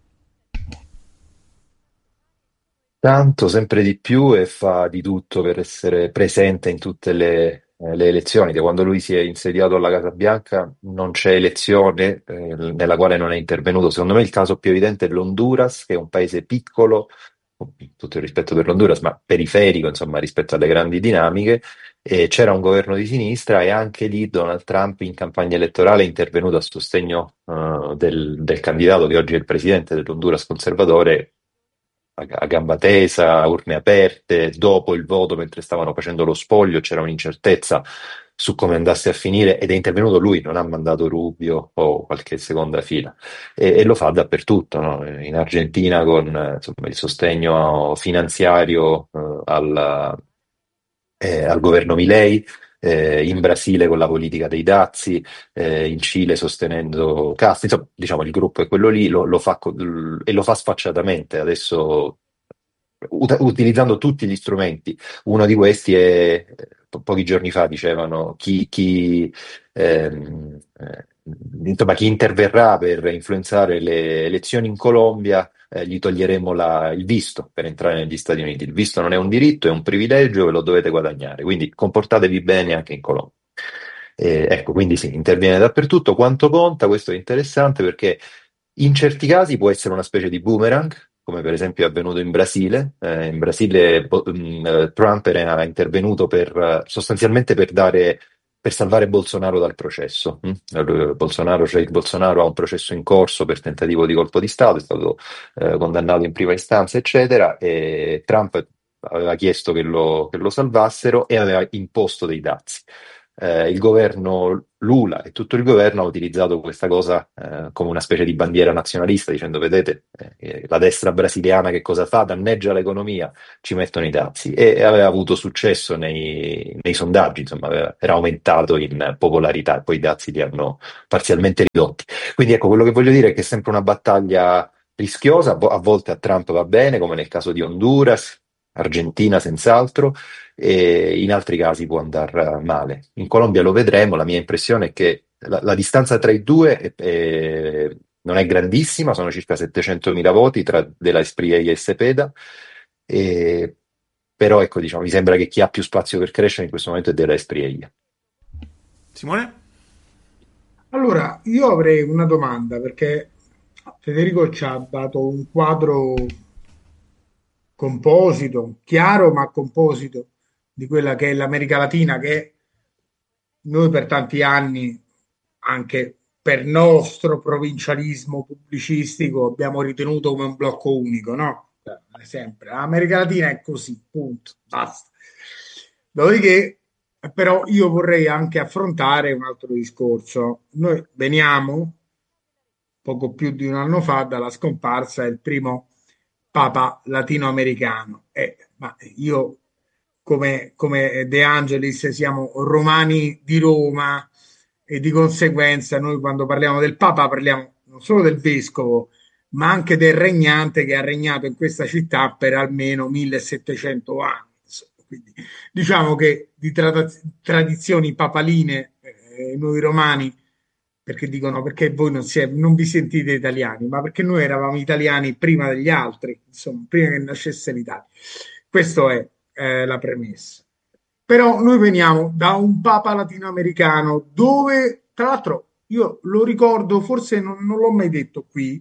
S7: Tanto, sempre di più, e fa di tutto per essere presente in tutte le elezioni. Da quando lui si è insediato alla Casa Bianca non c'è elezione nella quale non è intervenuto. Secondo me il caso più evidente è l'Honduras, che è un paese piccolo, con tutto il rispetto per l'Honduras, ma periferico, insomma, rispetto alle grandi dinamiche. E c'era un governo di sinistra, e anche lì Donald Trump in campagna elettorale è intervenuto a sostegno del candidato che oggi è il presidente dell'Honduras conservatore, a gamba tesa, a urne aperte, dopo il voto, mentre stavano facendo lo spoglio, c'era un'incertezza su come andasse a finire, ed è intervenuto lui, non ha mandato Rubio o qualche seconda fila, e lo fa dappertutto, no? In Argentina con insomma, il sostegno finanziario al governo Milei, in Brasile con la politica dei dazi, in Cile sostenendo Castro. Insomma, diciamo, il gruppo è quello lì, lo fa e lo fa sfacciatamente adesso, utilizzando tutti gli strumenti. Uno di questi è, pochi giorni fa dicevano, insomma, chi interverrà per influenzare le elezioni in Colombia, gli toglieremo il visto per entrare negli Stati Uniti. Il visto non è un diritto, è un privilegio, ve lo dovete guadagnare, quindi comportatevi bene anche in Colombia. Ecco, quindi sì, interviene dappertutto. Quanto conta? Questo è interessante perché in certi casi può essere una specie di boomerang, come per esempio è avvenuto in Brasile. In Brasile Trump era intervenuto sostanzialmente per dare per salvare Bolsonaro dal processo. Bolsonaro, Jair Bolsonaro ha un processo in corso per tentativo di colpo di Stato, è stato condannato in prima istanza, eccetera, e Trump aveva chiesto che lo salvassero e aveva imposto dei dazi. Il governo Lula e tutto il governo ha utilizzato questa cosa come una specie di bandiera nazionalista, dicendo: vedete, la destra brasiliana che cosa fa? Danneggia l'economia, ci mettono i dazi. E aveva avuto successo nei sondaggi, insomma, era aumentato in popolarità e poi i dazi li hanno parzialmente ridotti. Quindi ecco, quello che voglio dire è che è sempre una battaglia rischiosa, a volte a Trump va bene, come nel caso di Honduras, Argentina senz'altro, e in altri casi può andare male. In Colombia lo vedremo, la mia impressione è che la distanza tra i due non è grandissima, sono circa 700.000 voti tra De La Espriella e Cepeda, e, però ecco, diciamo, mi sembra che chi ha più spazio per crescere in questo momento è De La Espriella.
S5: Simone?
S6: Allora, io avrei una domanda perché Federico ci ha dato un quadro composito, chiaro ma composito di quella che è l'America Latina, che noi per tanti anni, anche per nostro provincialismo pubblicistico, abbiamo ritenuto come un blocco unico, no? Sempre. L'America Latina è così, punto, basta. Dopodiché, però, io vorrei anche affrontare un altro discorso. Noi veniamo poco più di un anno fa dalla scomparsa del primo Papa latinoamericano. Ma io, come De Angelis, siamo romani di Roma e di conseguenza noi quando parliamo del Papa parliamo non solo del vescovo, ma anche del regnante che ha regnato in questa città per almeno 1700 anni. Quindi, diciamo che di tradizioni papaline noi romani, perché dicono perché voi non vi sentite italiani, ma perché noi eravamo italiani prima degli altri, insomma, prima che nascesse l'Italia. Questa è la premessa. Però noi veniamo da un papa latinoamericano dove, tra l'altro, io lo ricordo, forse non l'ho mai detto qui,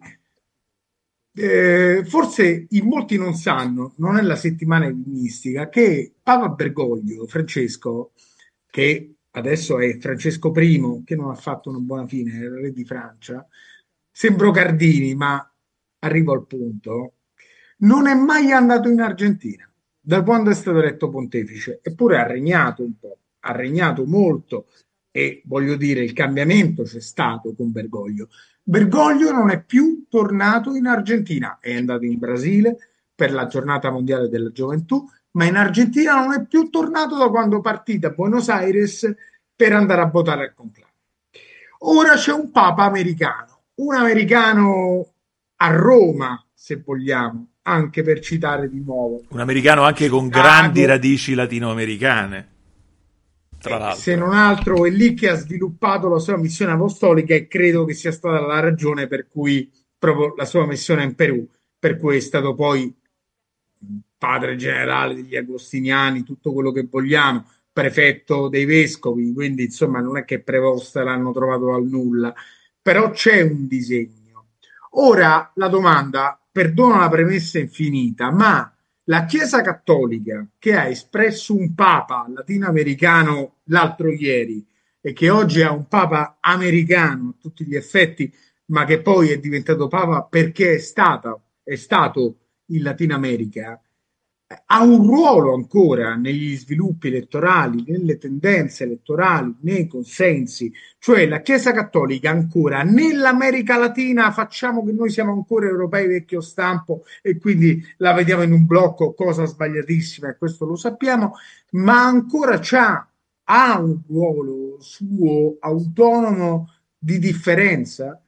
S6: forse in molti non sanno, non è la settimana enigmistica, che Papa Bergoglio, Francesco, che adesso è Francesco I, che non ha fatto una buona fine, è il re di Francia, sembro Cardini, ma arrivo al punto, non è mai andato in Argentina, da quando è stato eletto pontefice, eppure ha regnato un po', ha regnato molto, e voglio dire, il cambiamento c'è stato con Bergoglio. Bergoglio non è più tornato in Argentina, è andato in Brasile per la giornata mondiale della gioventù, ma in Argentina non è più tornato da quando partì da Buenos Aires per andare a votare al conclave. Ora c'è un papa americano, un americano a Roma, se vogliamo, anche per citare di nuovo.
S5: Un americano anche con grandi radici latinoamericane. Tra l'altro.
S6: Se non altro è lì che ha sviluppato la sua missione apostolica e credo che sia stata la ragione per cui proprio la sua missione in Perù, per cui è stato poi padre generale degli agostiniani, tutto quello che vogliamo, prefetto dei vescovi, quindi insomma non è che preposta l'hanno trovato dal nulla, però c'è un disegno. Ora la domanda, perdono la premessa infinita, ma la Chiesa Cattolica, che ha espresso un Papa latinoamericano l'altro ieri e che oggi ha un Papa americano a tutti gli effetti, ma che poi è diventato Papa perché è stato in Latino America, ha un ruolo ancora negli sviluppi elettorali, nelle tendenze elettorali, nei consensi, cioè la Chiesa Cattolica ancora nell'America Latina facciamo che noi siamo ancora europei vecchio stampo e quindi la vediamo in un blocco, cosa sbagliatissima e questo lo sappiamo, ma ancora ha un ruolo suo autonomo di differenza?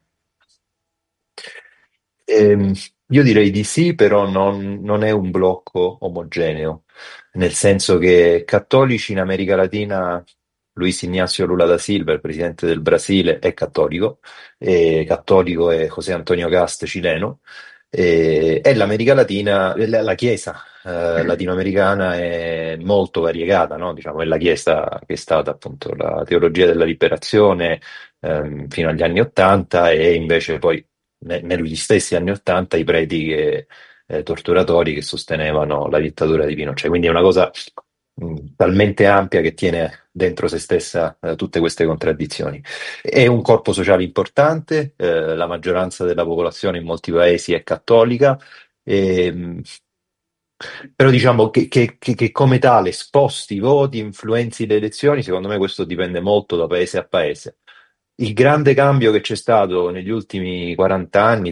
S7: Io direi di sì, però non è un blocco omogeneo, nel senso che cattolici in America Latina, Luis Ignacio Lula da Silva, il presidente del Brasile, è cattolico, e cattolico è José Antonio Cast, cileno, e l'America Latina, la Chiesa latinoamericana è molto variegata, no? Diciamo, è la Chiesa che è stata appunto la teologia della liberazione fino agli anni Ottanta e invece poi negli stessi anni Ottanta i preti torturatori che sostenevano la dittatura di Pinochet. Quindi è una cosa talmente ampia che tiene dentro se stessa tutte queste contraddizioni. È un corpo sociale importante, la maggioranza della popolazione in molti paesi è cattolica, e, però diciamo che come tale sposti i voti, influenzi le elezioni, secondo me questo dipende molto da paese a paese. Il grande cambio che c'è stato negli ultimi 40 anni,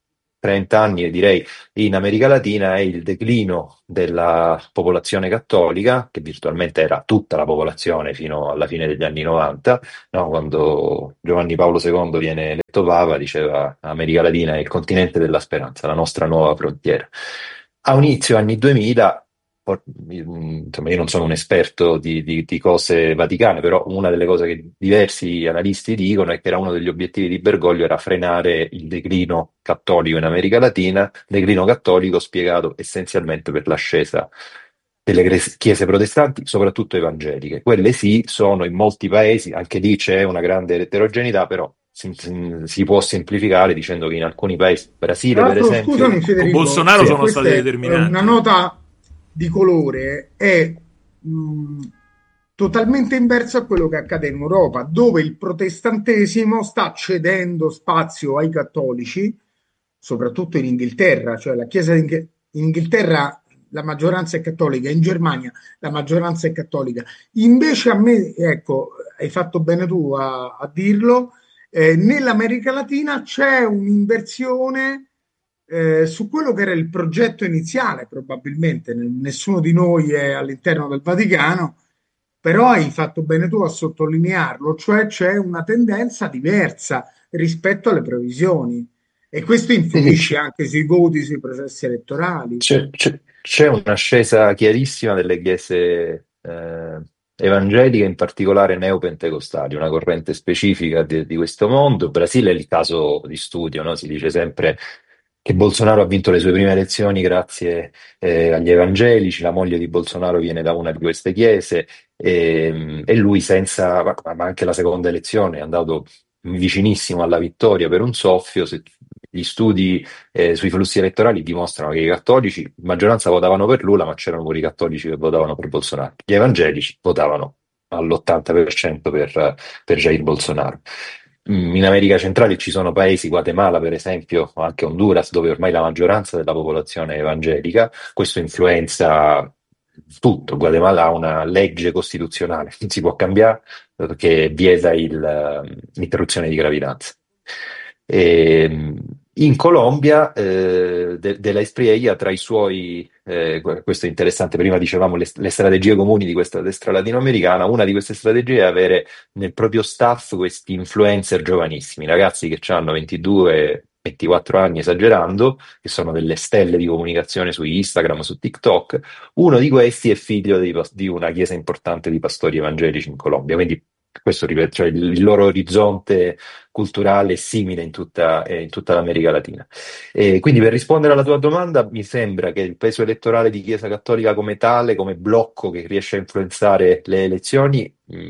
S7: 30 anni, direi, in America Latina è il declino della popolazione cattolica, che virtualmente era tutta la popolazione fino alla fine degli anni 90, no? Quando Giovanni Paolo II viene eletto Papa, diceva America Latina è il continente della speranza, la nostra nuova frontiera. A inizio anni 2000, insomma, io non sono un esperto di cose vaticane, però una delle cose che diversi analisti dicono è che era uno degli obiettivi di Bergoglio era frenare il declino cattolico in America Latina, declino cattolico spiegato essenzialmente per l'ascesa delle chiese protestanti, soprattutto evangeliche. Quelle sì, sono in molti paesi, anche lì c'è una grande eterogeneità, però si può semplificare dicendo che in alcuni paesi, Brasile
S6: Tra
S7: per
S6: l'altro,
S7: esempio,
S6: scusami
S5: Con
S6: Federico,
S5: Bolsonaro
S7: sì.
S5: sono
S6: questa
S5: stati
S6: è una
S5: determinanti.
S6: nota di colore, è mh, totalmente inverso a quello che accade in Europa, dove il protestantesimo sta cedendo spazio ai cattolici, soprattutto in Inghilterra, cioè la Chiesa in Inghilterra la maggioranza è cattolica, in Germania la maggioranza è cattolica. Invece a me, ecco, hai fatto bene tu a dirlo, nell'America Latina c'è un'inversione su quello che era il progetto iniziale, probabilmente. Nessuno di noi è all'interno del Vaticano, però hai fatto bene tu a sottolinearlo, cioè c'è una tendenza diversa rispetto alle previsioni e questo
S7: Sì, sì,
S6: influisce anche sui voti, sui processi elettorali.
S7: c'è un'ascesa chiarissima delle chiese evangeliche, in particolare neopentecostali, una corrente specifica di questo mondo. Il Brasile è il caso di studio, no? Si dice sempre che Bolsonaro ha vinto le sue prime elezioni grazie agli evangelici, la moglie di Bolsonaro viene da una di queste chiese e lui senza, ma anche la seconda elezione è andato vicinissimo alla vittoria per un soffio. Gli studi sui flussi elettorali dimostrano che i cattolici, in maggioranza votavano per Lula, ma c'erano pure i cattolici che votavano per Bolsonaro. Gli evangelici votavano all'80% per Jair Bolsonaro. In America centrale ci sono paesi, Guatemala per esempio, o anche Honduras, dove ormai la maggioranza della popolazione è evangelica. Questo influenza tutto. Guatemala ha una legge costituzionale, non si può cambiare, che vieta l'interruzione di gravidanza. E, in Colombia, della Espriella, tra i suoi, questo è interessante, prima dicevamo le strategie comuni di questa destra latinoamericana, una di queste strategie è avere nel proprio staff questi influencer giovanissimi, ragazzi che hanno 22, 24 anni esagerando, che sono delle stelle di comunicazione su Instagram, su TikTok. Uno di questi è figlio di una chiesa importante di pastori evangelici in Colombia, quindi questo ripeto, cioè il loro orizzonte culturale è simile in tutta l'America Latina. E quindi per rispondere alla tua domanda, mi sembra che il peso elettorale di Chiesa Cattolica come tale, come blocco che riesce a influenzare le elezioni,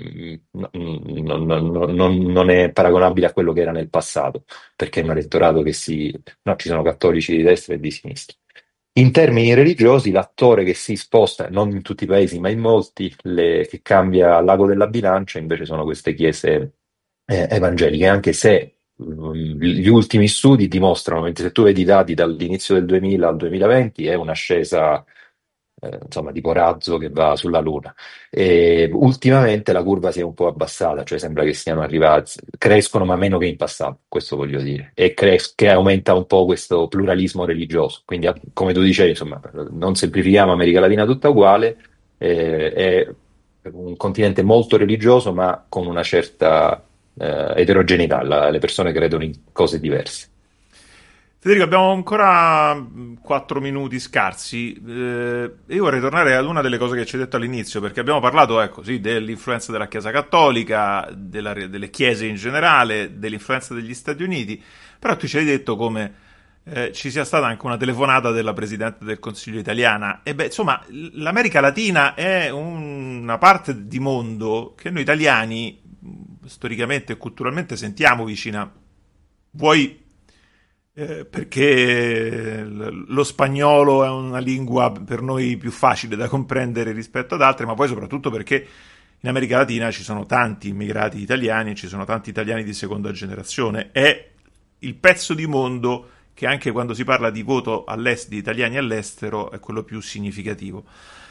S7: non è paragonabile a quello che era nel passato, perché è un elettorato no, ci sono cattolici di destra e di sinistra. In termini religiosi, l'attore che si sposta, non in tutti i paesi, ma in molti, che cambia l'ago della bilancia, invece sono queste chiese evangeliche, anche se gli ultimi studi dimostrano, mentre se tu vedi i dati dall'inizio del 2000 al 2020, è un'ascesa, insomma, tipo razzo che va sulla Luna. E ultimamente la curva si è un po' abbassata, cioè sembra che siano arrivati, crescono ma meno che in passato, questo voglio dire, e che aumenta un po' questo pluralismo religioso. Quindi, come tu dicevi, insomma, non semplifichiamo America Latina tutta uguale, è un continente molto religioso, ma con una certa eterogeneità, le persone credono in cose diverse.
S5: Federico, abbiamo ancora 4 minuti scarsi. Io vorrei tornare ad una delle cose che ci hai detto all'inizio, perché abbiamo parlato, ecco, sì, dell'influenza della Chiesa Cattolica, delle chiese in generale, dell'influenza degli Stati Uniti, però tu ci hai detto come ci sia stata anche una telefonata della Presidente del Consiglio italiana. E beh, insomma, l'America Latina è una parte di mondo che noi italiani, storicamente e culturalmente, sentiamo vicina. Vuoi Perché lo spagnolo è una lingua per noi più facile da comprendere rispetto ad altre, ma poi soprattutto perché in America Latina ci sono tanti immigrati italiani e ci sono tanti italiani di seconda generazione. È il pezzo di mondo che anche quando si parla di voto di italiani all'estero è quello più significativo.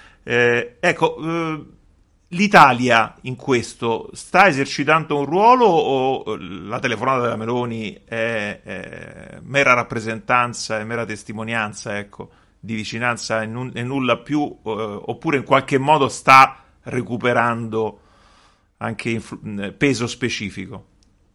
S5: L'Italia in questo sta esercitando un ruolo o la telefonata della Meloni è mera rappresentanza e mera testimonianza, ecco, di vicinanza e nulla più, oppure in qualche modo sta recuperando anche peso specifico?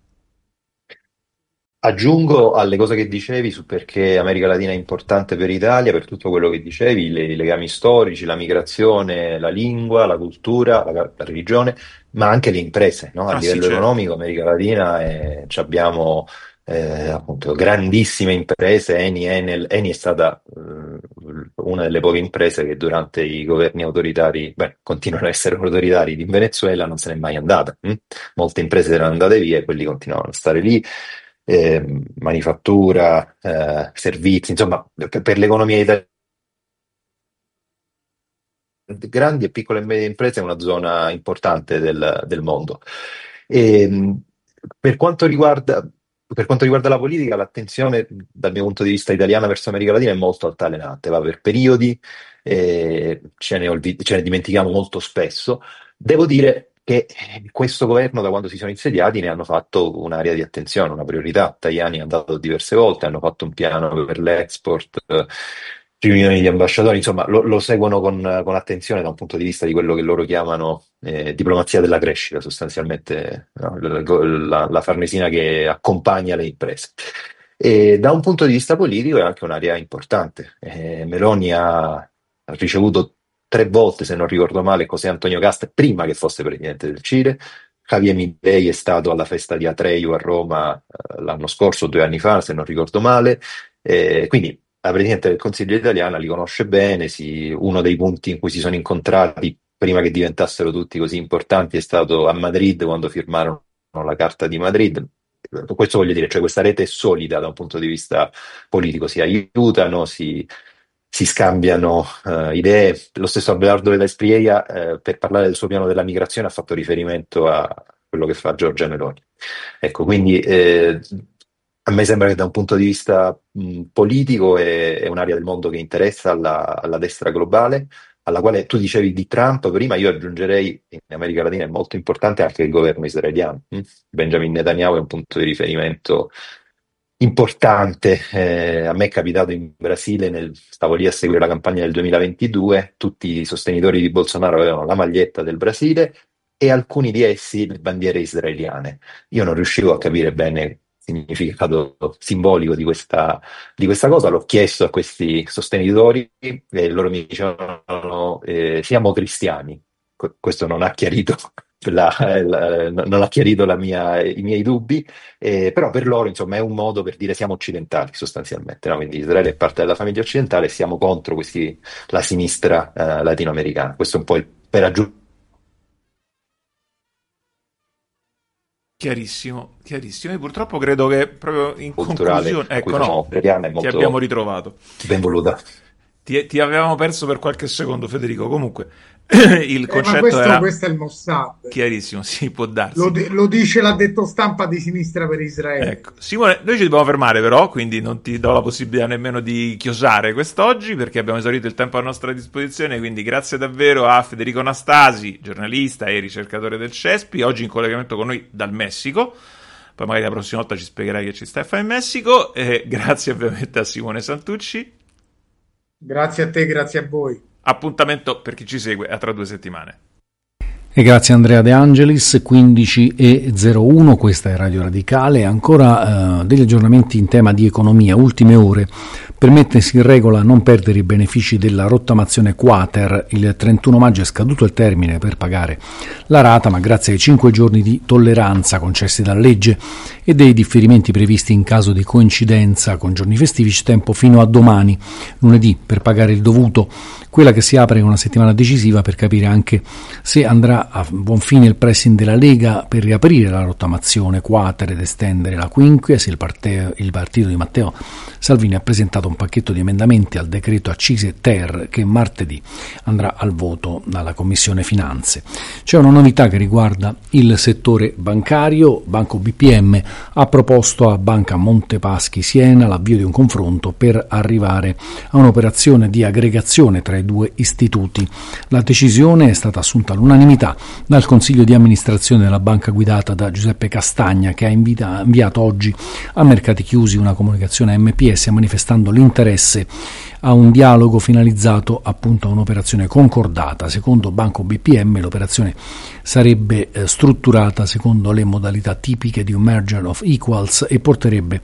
S7: Aggiungo alle cose che dicevi su perché America Latina è importante per l'Italia, per tutto quello che dicevi, i legami storici, la migrazione, la lingua, la cultura, la religione, ma anche le imprese, no? A
S5: Ah sì,
S7: livello
S5: certo.
S7: economico, America Latina abbiamo appunto grandissime imprese, Eni, Enel. Eni è stata una delle poche imprese che durante i governi autoritari, beh, continuano a essere autoritari in Venezuela, non se n'è mai andata. Molte imprese erano andate via e quelli continuavano a stare lì. Manifattura, servizi, insomma, per l'economia italiana, grandi e piccole e medie imprese è una zona importante del mondo. E, per quanto riguarda, per quanto riguarda la politica, l'attenzione dal mio punto di vista italiana verso America Latina è molto altalenante, va per periodi, ce ne dimentichiamo molto spesso. Devo dire che questo governo, da quando si sono insediati, ne hanno fatto un'area di attenzione, una priorità. Tajani è andato diverse volte, hanno fatto un piano per l'export, riunioni di ambasciatori, insomma, lo seguono con attenzione da un punto di vista di quello che loro chiamano diplomazia della crescita, sostanzialmente, no? La Farnesina che accompagna le imprese. E da un punto di vista politico è anche un'area importante. Meloni ha ricevuto 3 volte, se non ricordo male, José Antonio Cast prima che fosse presidente del Cile. Javier Milei è stato alla festa di Atreju a Roma l'anno scorso, 2 anni fa, se non ricordo male. Quindi la Presidente del Consiglio italiana li conosce bene, uno dei punti in cui si sono incontrati prima che diventassero tutti così importanti è stato a Madrid quando firmarono la Carta di Madrid. Questo voglio dire, cioè questa rete è solida da un punto di vista politico, si aiutano, si scambiano idee. Lo stesso Abelardo della Espriella, per parlare del suo piano della migrazione, ha fatto riferimento a quello che fa Giorgia Meloni. Ecco, quindi a me sembra che da un punto di vista politico è un'area del mondo che interessa alla destra globale, alla quale tu dicevi di Trump prima, io aggiungerei in America Latina è molto importante anche il governo israeliano. Benjamin Netanyahu è un punto di riferimento importante. A me è capitato in Brasile, stavo lì a seguire la campagna del 2022, tutti i sostenitori di Bolsonaro avevano la maglietta del Brasile e alcuni di essi le bandiere israeliane. Io non riuscivo a capire bene il significato simbolico di questa cosa, l'ho chiesto a questi sostenitori e loro mi dicevano siamo cristiani. Questo non ha chiarito non ha chiarito i miei dubbi, però per loro insomma è un modo per dire siamo occidentali sostanzialmente, no? Quindi Israele è parte della famiglia occidentale e siamo contro la sinistra latinoamericana. Questo è un po' per aggiungere
S5: Chiarissimo, chiarissimo. Io purtroppo credo che proprio in
S7: culturale
S5: conclusione,
S7: a cui
S5: ecco
S7: facciamo
S5: no,
S7: operiamo è
S5: ti abbiamo
S7: molto
S5: ritrovato.
S7: ben voluta.
S5: Ti avevamo perso per qualche secondo, Federico. Comunque, il
S6: Ma
S5: concetto
S6: questo,
S5: era
S6: questo è il Mossad.
S5: chiarissimo, sì, può
S6: Lo,
S5: darsi.
S6: lo dice l'addetto stampa di Sinistra per Israele.
S5: Ecco, Simone, noi ci dobbiamo fermare però, quindi non ti do la possibilità nemmeno di chiosare quest'oggi perché abbiamo esaurito il tempo a nostra disposizione, quindi grazie davvero a Federico Anastasi, giornalista e ricercatore del CESPI, oggi in collegamento con noi dal Messico. Poi magari la prossima volta ci spiegherai che ci stai a fare in Messico. E grazie ovviamente a Simone Santucci.
S6: Grazie a te, grazie a voi.
S5: Appuntamento per chi ci segue a tra 2 settimane.
S4: E grazie Andrea De Angelis, 15:01, questa è Radio Radicale. Ancora degli aggiornamenti in tema di economia, ultime ore. Per mettersi in regola, non perdere i benefici della rottamazione quater. Il 31 maggio è scaduto il termine per pagare la rata, ma grazie ai 5 giorni di tolleranza concessi dalla legge e dei differimenti previsti in caso di coincidenza con giorni festivi, c'è tempo fino a domani, lunedì, per pagare il dovuto. Quella che si apre è una settimana decisiva per capire anche se andrà a buon fine il pressing della Lega per riaprire la rottamazione quater ed estendere la quinquia, se il partito di Matteo Salvini ha presentato un pacchetto di emendamenti al decreto accise ter che martedì andrà al voto dalla Commissione Finanze. C'è una novità che riguarda il settore bancario. Banco BPM ha proposto a Banca Montepaschi Siena l'avvio di un confronto per arrivare a un'operazione di aggregazione tra i due istituti. La decisione è stata assunta all'unanimità dal Consiglio di amministrazione della banca guidata da Giuseppe Castagna, che ha inviato oggi a mercati chiusi una comunicazione MPS manifestando l'interesse a un dialogo finalizzato appunto a un'operazione concordata. Secondo Banco BPM l'operazione sarebbe strutturata secondo le modalità tipiche di un merger of equals e porterebbe